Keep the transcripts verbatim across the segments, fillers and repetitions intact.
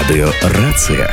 Радио «Рация».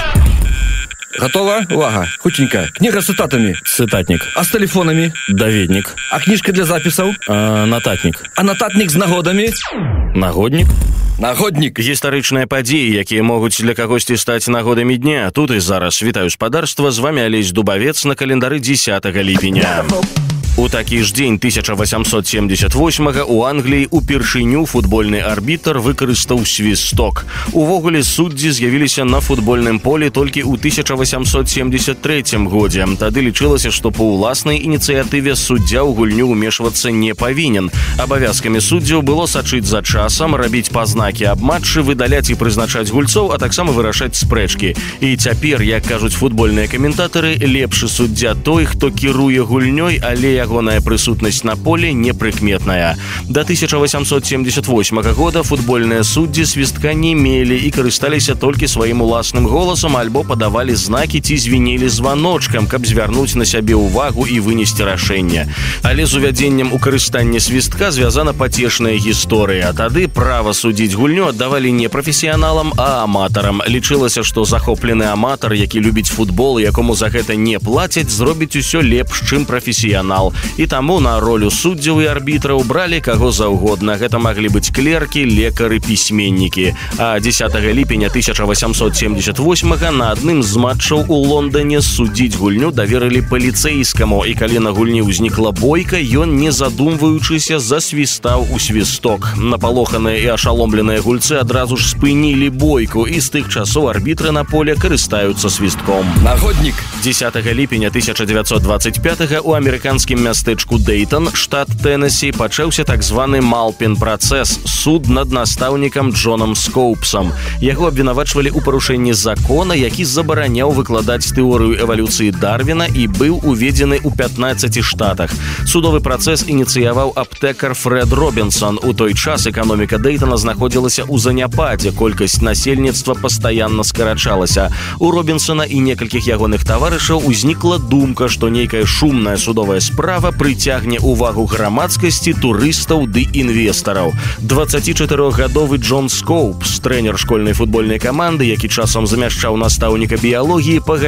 Готова? Увага. Хутенько. Книга с цитатами. Цитатник. А с телефонами? Даведник. А книжка для записаў? А, нататник. А нататник з нагодамі? Нагодник. Нагодник. Гістарычныя падзеі, якія могуць для кагосьці стаць нагодамі дня. Тут і зараз. Вітаю спадарства, з вами Алесь Дубавец на календары дзесятага ліпеня. У такі ж дзень тысяча восемьсот семьдесят восьмага у Англіі упершыню футбольны арбітр выкарыстаў свісток. Увогуле суддзі з'явіліся на футбольным полі толькі ў тысяча восемьсот семьдесят трэцім годзе. Тады лічылася, што па ўласнай ініцыятыве суддзя ў гульню ўмешвацца не павінен. Абавязкамі суддзяў было сачыць за часам, рабіць пазнакі аб матчы, выдаляць і прызначаць гульцоў, а таксама вырашаць спрэчкі. І цяпер, як кажуць футбольныя каментатары, лепшы суддзя той, хто кіруе гульнёй, але ягоная прысутнасць на поле непрыкметная. Да тысяча восемьсот семьдесят восьмага года футбольныя суддзі свістка не мелі і карысталіся толькі сваім уласным голасам альбо падавалі знакі ці звінелі званочкам, каб звярнуць на сябе ўвагу і вынесці рашэнне. Але з увядзеннем у карыстанне свістка звязана пацешная гісторыя. Тады права судзіць гульню аддавалі не прафесіяналам, а аматарам. Лічылася, што захоплены аматар, які любіць футбол, якому за гэта не плацяць, зробіць усё лепш, чым прафесіянал. І таму на ролю суддзяў і арбітраў бралі каго заўгодна. Гэта маглі быць клеркі, лекары, пісьменнікі. А дзесятага ліпеня тысяча восемьсот семьдесят восьмага на адным з матчаў у Лондоне судзіць гульню даверылі паліцэйскаму. І калі на гульні ўзнікла бойка, ён, не задумваючыся, засвістаў у свісток. Напалоханыя і ашаломленыя гульцы адразу ж спынілі бойку, і з тых часоў арбітры на поле карыстаюцца свістком. Нагодник. дзесятага ліпеня тысяча девятьсот двадцать пятага у амерыканскім мястэчку Дэйтон, штат Тэннесі, пачаўся так званы Малпін-працэс, суд над настаўнікам Джонам Скоупсам. Яго абвінавачвалі ў парушэнні закона, які забараняў выкладаць тэорыю эвалюцыі Дарвіна і быў уведзены ў пятнаццаці штатах. Судовы працэс ініцыяваў аптэкар Фрэд Робінсон. У той час эканоміка Дэйтона знаходзілася ў заняпадзе, колькасць насельніцтва пастаянна скарачалася. У Робінсона і некалькіх ягоных таварышаў узнікла думка, што нейкая шумная судовая справа прыцягне ўвагу грамадскасці, турыстаў ды інвестараў. дваццацічатырохгадовы Джон Скоупс, трэнер школьнай футбольнай каманды, які часам замяшчаў настаўніка біялогіі,